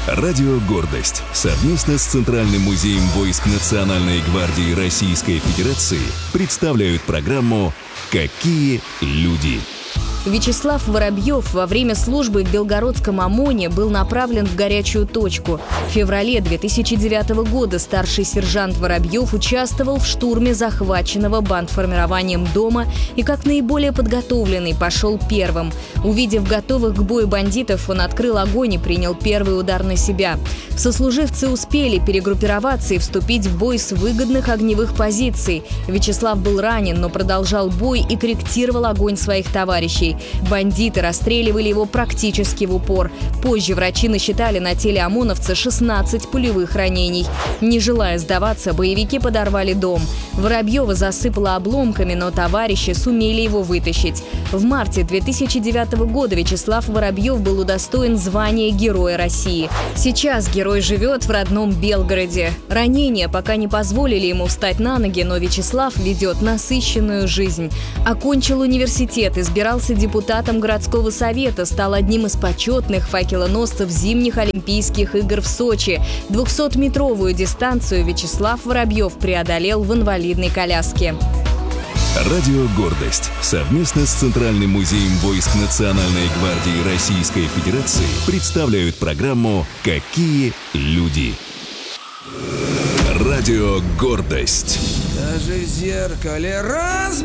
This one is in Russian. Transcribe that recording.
Радио «Гордость» совместно с Центральным музеем войск Национальной гвардии Российской Федерации представляют программу «Какие люди?». Вячеслав Воробьев во время службы в Белгородском ОМОНе был направлен в горячую точку. В феврале 2009 года старший сержант Воробьев участвовал в штурме захваченного бандформированием дома и как наиболее подготовленный пошел первым. Увидев готовых к бою бандитов, он открыл огонь и принял первый удар на себя. Сослуживцы успели перегруппироваться и вступить в бой с выгодных огневых позиций. Вячеслав был ранен, но продолжал бой и корректировал огонь своих товарищей. Бандиты расстреливали его практически в упор. Позже врачи насчитали на теле ОМОНовца 16 пулевых ранений. Не желая сдаваться, боевики подорвали дом. Воробьева засыпало обломками, но товарищи сумели его вытащить. В марте 2009 года Вячеслав Воробьев был удостоен звания Героя России. Сейчас герой живет в родном Белгороде. Ранения пока не позволили ему встать на ноги, но Вячеслав ведет насыщенную жизнь. Окончил университет, избирался депутатом городского совета, стал одним из почетных факелоносцев зимних Олимпийских игр в Сочи. 200-метровую дистанцию Вячеслав Воробьев преодолел в инвалидной коляске. Радио «Гордость» совместно с Центральным музеем войск Национальной гвардии Российской Федерации представляют программу «Какие люди?». Радио «Гордость». Даже в зеркале раз